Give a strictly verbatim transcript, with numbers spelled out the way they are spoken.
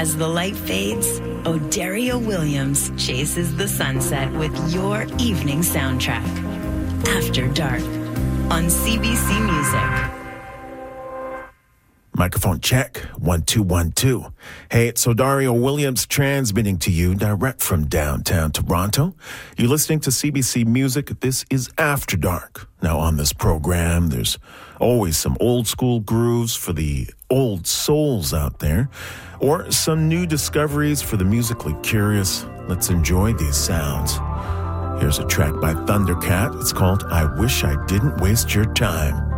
As the light fades, O'Dario Williams chases the sunset with your evening soundtrack. After Dark on C B C Music. Microphone check, one, two, one, two. Hey, it's O'Dario Williams transmitting to you direct from downtown Toronto. You're listening to C B C Music. This is After Dark. Now, on this program, there's always some old school grooves for the old souls out there, or some new discoveries for the musically curious. Let's enjoy these sounds. Here's a track by Thundercat. It's called I Wish I Didn't Waste Your Time.